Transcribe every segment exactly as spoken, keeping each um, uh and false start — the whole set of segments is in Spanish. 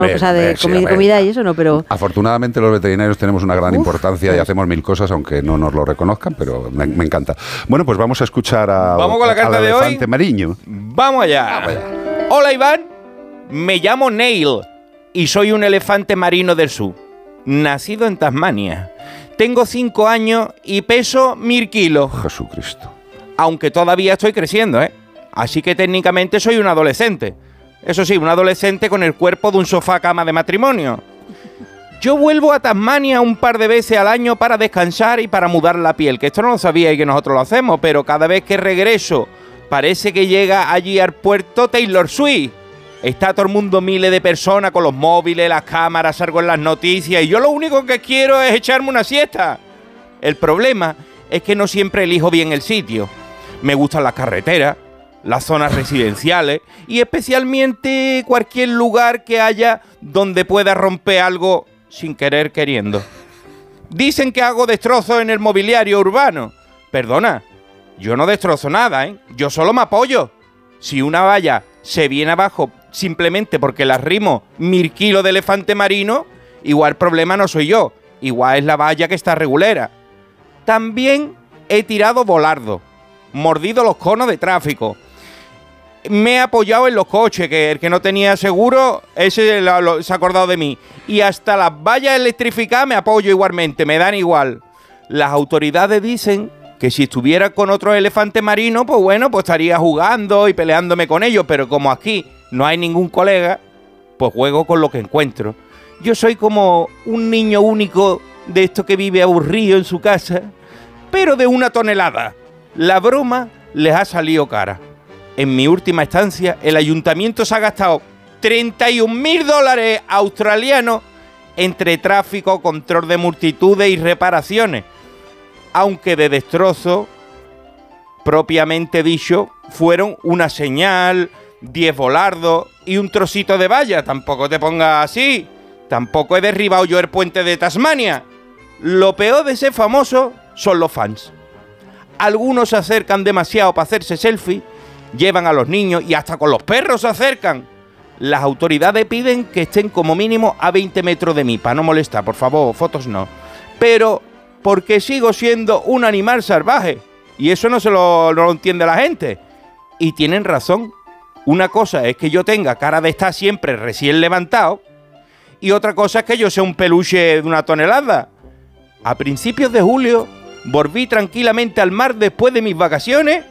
Ven, cosa de ven, sí, comi- comida y eso no, pero... Afortunadamente los veterinarios tenemos una gran Uf, importancia y hacemos mil cosas, aunque no nos lo reconozcan, pero me, me encanta. Bueno, pues vamos a escuchar a, ¿Vamos con la carta al de hoy? elefante mariño. Vamos allá. Vamos allá. Hola, Iván. Me llamo Neil y soy un elefante marino del sur, nacido en Tasmania. Tengo cinco años y peso mil kilos, Jesucristo. aunque todavía estoy creciendo, ¿eh? Así que técnicamente soy un adolescente. Eso sí, un adolescente con el cuerpo de un sofá cama de matrimonio. Yo vuelvo a Tasmania un par de veces al año para descansar y para mudar la piel, que esto no lo sabía y que nosotros lo hacemos, pero cada vez que regreso parece que llega allí al puerto Taylor Swift. Está todo el mundo, miles de personas con los móviles, las cámaras, salgo en las noticias y yo lo único que quiero es echarme una siesta. El problema es que no siempre elijo bien el sitio. Me gustan las carreteras, las zonas residenciales y especialmente cualquier lugar que haya donde pueda romper algo sin querer queriendo. Dicen que hago destrozos en el mobiliario urbano. Perdona, yo no destrozo nada, ¿eh? Yo solo me apoyo. Si una valla se viene abajo simplemente porque la arrimo mil kilos de elefante marino, igual el problema no soy yo, igual es la valla que está regulera. También he tirado volardo, mordido los conos de tráfico. Me he apoyado en los coches, que el que no tenía seguro, ese lo, lo, se ha acordado de mí. Y hasta las vallas electrificadas me apoyo igualmente, me dan igual. Las autoridades dicen que si estuviera con otro elefante marino, pues bueno, pues estaría jugando y peleándome con ellos. Pero como aquí no hay ningún colega, pues juego con lo que encuentro. Yo soy como un niño único de esto que vive aburrido en su casa, pero de una tonelada. La broma les ha salido cara. En mi última estancia, el ayuntamiento se ha gastado treinta y un mil dólares australianos entre tráfico, control de multitudes y reparaciones. Aunque de destrozo, propiamente dicho, fueron una señal, diez volardos y un trocito de valla. Tampoco te pongas así. Tampoco he derribado yo el puente de Tasmania. Lo peor de ser famoso son los fans. Algunos se acercan demasiado para hacerse selfie, llevan a los niños y hasta con los perros se acercan. Las autoridades piden que estén como mínimo a veinte metros de mí, para no molestar, por favor, fotos no. Pero porque sigo siendo un animal salvaje, y eso no se lo, no lo entiende la gente. Y tienen razón. Una cosa es que yo tenga cara de estar siempre recién levantado, y otra cosa es que yo sea un peluche de una tonelada. A principios de julio volví tranquilamente al mar después de mis vacaciones.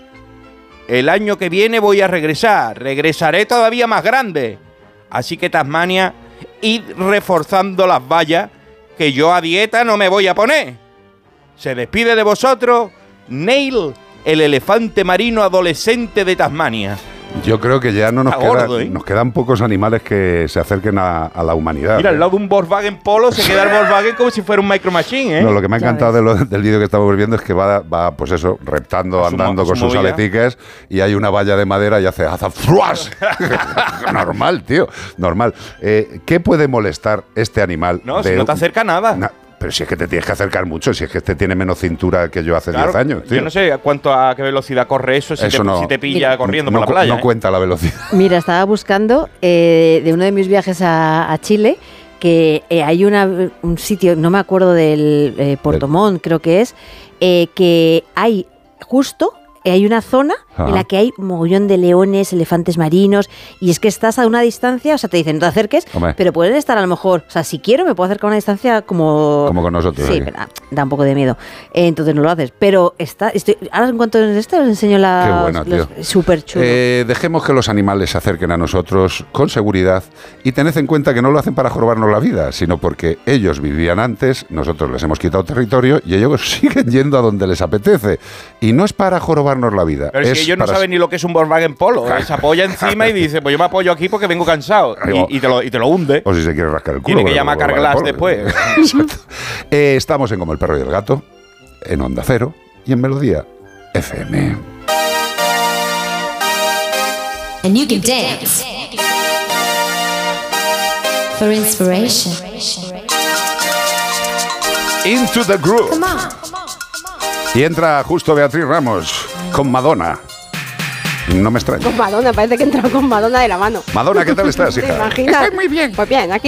El año que viene voy a regresar, regresaré todavía más grande. Así que Tasmania, id reforzando las vallas, que yo a dieta no me voy a poner. Se despide de vosotros, Neil, el elefante marino adolescente de Tasmania. Yo creo que ya no nos, Está queda, gordo, ¿eh? nos quedan pocos animales que se acerquen a, a la humanidad. Mira, ¿eh? al lado de un Volkswagen Polo se queda el Volkswagen como si fuera un Micro Machine, ¿eh? No, lo que me ha Ya encantado de ves. lo- del vídeo que estamos viendo es que va, va pues eso, reptando, A su mo- andando a con su sus movida. aletiques y hay una valla de madera y hace azafruas. Normal, tío, normal. Eh, ¿Qué puede molestar este animal? No, si de- no te acerca nada. Na- pero si es que te tienes que acercar mucho, si es que este tiene menos cintura que yo hace diez Claro, años, tío. yo no sé a cuánto a qué velocidad corre eso, si, Eso te, no. si te pilla Mira, corriendo no, por la cu- playa. No ¿eh? cuenta la velocidad. Mira, estaba buscando eh, de uno de mis viajes a, a Chile que eh, hay una, un sitio, no me acuerdo del eh, Portomón, creo que es, eh, que hay justo, eh, hay una zona Ajá. en la que hay mogollón de leones, elefantes marinos, y es que estás a una distancia, o sea, te dicen no te acerques, Hombre. pero pueden estar a lo mejor, o sea, si quiero me puedo acercar a una distancia como... Como con nosotros Sí, aquí. pero, ah, da un poco de miedo, eh, entonces no lo haces, pero está, estoy, ahora en cuanto a esto os enseño la... Qué bueno, tío. Súper chulo. Eh, dejemos que los animales se acerquen a nosotros con seguridad y tened en cuenta que no lo hacen para jorobarnos la vida, sino porque ellos vivían antes, nosotros les hemos quitado territorio y ellos siguen yendo a donde les apetece. Y no es para jorobarnos la vida. Pero es si ellos no para- saben ni lo que es un Volkswagen Polo, ¿eh? Se apoya encima y dice, pues yo me apoyo aquí porque vengo cansado. Y, y, te, lo, y te lo hunde. O si se quiere rascar el culo. Tiene que pero llamar a vale, Carglass por- después. Exacto. Eh, estamos en Como el perro y el gato, en Onda Cero y en Melodía F M. And you can dance for inspiration. Into the Groove. Come on. Y entra justo Beatriz Ramos con Madonna. No me extraña. Con Madonna, parece que he entrado con Madonna de la mano. Madonna, ¿qué tal estás, ¿Te hija? imaginas? Estoy muy bien. Pues bien, aquí